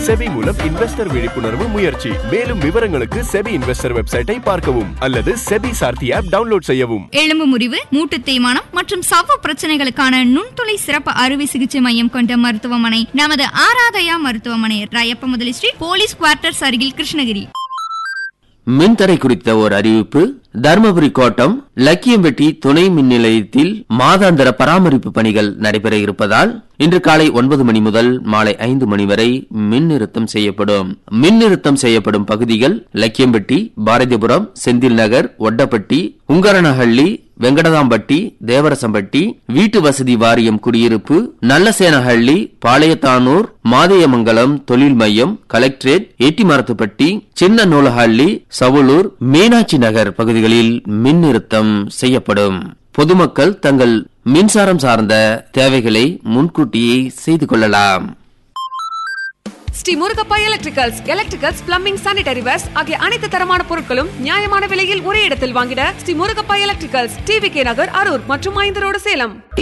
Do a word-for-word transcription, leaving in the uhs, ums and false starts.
SEBI மூலம் investor விழிப்புணர்வு முயற்சி. மேலும் விவரங்களுக்கு செபி இன்வெஸ்டர் வெப்சைட்டை பார்க்கவும் அல்லது செபி சார்த்தி ஆப் டவுன்லோட் செய்யவும். எலும்பு முறிவு, மூட்டு தேய்மானம் மற்றும் சவ்வு பிரச்சனைகளுக்கான நுண்துளை சிறப்பு அறுவை சிகிச்சை மையம் கொண்ட மருத்துவமனை நமது ஆராதயா மருத்துவமனை, ராயப்ப முதலி ஸ்ட்ரீட், போலீஸ் குவார்ட்டர்ஸ் அருகில், கிருஷ்ணகிரி. மின்தடை குறித்த ஓர் அறிவிப்பு. தருமபுரி கோட்டம் லக்கியம்பட்டி துணை மின் நிலையத்தில் மாதாந்திர பராமரிப்பு பணிகள் நடைபெற இருப்பதால் இன்று காலை ஒன்பது மணி முதல் மாலை ஐந்து மணி வரை மின் நிறுத்தம் செய்யப்படும். மின் நிறுத்தம் செய்யப்படும் பகுதிகள் லக்கியம்பட்டி, பாரதிபுரம், செந்தில் நகர், ஒட்டப்பட்டி, உங்கரணஹள்ளி, வெங்கடதாம்பட்டி, தேவரசம்பட்டி, வீட்டு வசதி வாரியம் குடியிருப்பு, நல்லசேனஹள்ளி, பாளையத்தானூர், மாதையமங்கலம் தொழில் மையம், கலெக்டரேட், ஏட்டிமரத்துப்பட்டி, சின்ன நூலஹள்ளி, சவுளூர், மீனாட்சி நகர் பகுதிகளில் மின் நிறுத்தம் செய்யப்படும். பொதுமக்கள் தங்கள் மின்சாரம் சார்ந்த தேவைகளை முன்கூட்டியே செய்து கொள்ளலாம். Sri Murugappa electricals, electricals, plumbing, sanitary verse ஆகிய அனைத்து தரமான பொருட்களும் நியாயமான விலையில் ஒரே இடத்தில் வாங்கிட Sri Murugappa electricals, TV K நகர், அரூர் மற்றும் ஐந்து ரோடு, சேலம்.